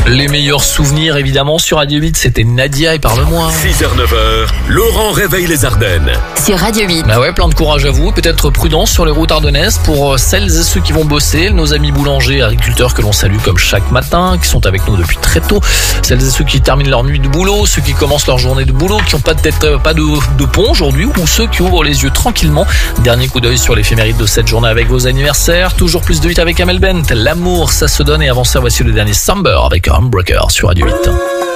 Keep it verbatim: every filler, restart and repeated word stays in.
Les meilleurs souvenirs, évidemment, sur Radio huit, c'était Nadia et Parle-moi. six heures neuf heures, Laurent réveille les Ardennes. Sur Radio huit. Bah ouais, plein de courage à vous. Peut-être prudence sur les routes ardennaises pour celles et ceux qui vont bosser. Nos amis boulangers, agriculteurs que l'on salue comme chaque matin, qui sont avec nous depuis très tôt. Celles et ceux qui terminent leur nuit de boulot, ceux qui commencent leur journée de boulot, qui n'ont pas peut-être pas de, de pont aujourd'hui, ou ceux qui ouvrent les yeux tranquillement. Dernier coup d'œil sur l'éphéméride de cette journée avec vos anniversaires. Toujours plus de huit avec Amel Bent. L'amour, ça se donne. Et avant ça, voici le dernier Summer avec Unbreaker sur Radio huit.